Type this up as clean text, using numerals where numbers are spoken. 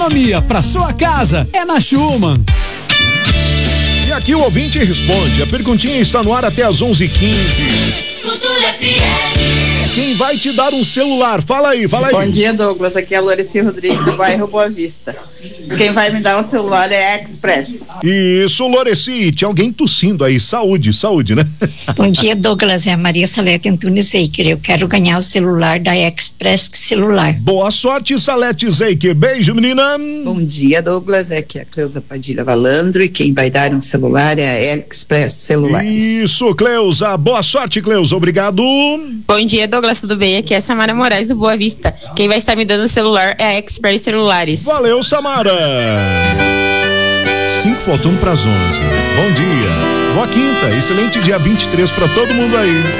Economia pra sua casa é na Schumann. E aqui o ouvinte responde. A perguntinha está no ar até às 11h15. Cultura FM. Quem vai te dar um celular? Fala aí. Bom dia, Douglas. Aqui é a Lorici Rodrigues, do bairro Boa Vista. Quem vai me dar um celular é a Express. Isso, Lorici. Tinha alguém tossindo aí. Saúde, né? Bom dia, Douglas. É a Maria Salete Antunes Zeiker. Eu quero ganhar o celular da Express Celular. Boa sorte, Salete Zeiker. Beijo, menina. Bom dia, Douglas. Aqui é a Cleusa Padilha Valandro e quem vai dar um celular é a Express Celulares. Isso, Cleusa. Boa sorte, Cleusa. Obrigado. Bom dia, Douglas. Tudo bem? Aqui é a Samara Moraes do Boa Vista. Quem vai estar me dando o celular é a Express Celulares. Valeu, Samara. 5 faltando para as 11. Bom dia. Boa quinta. Excelente dia 23 para todo mundo aí.